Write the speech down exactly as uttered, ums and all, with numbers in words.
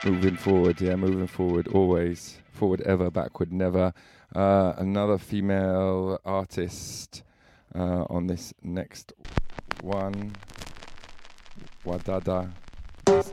moving forward, yeah, moving forward always. Forward ever, backward never. Uh, another female artist uh, on this next one. Wadada.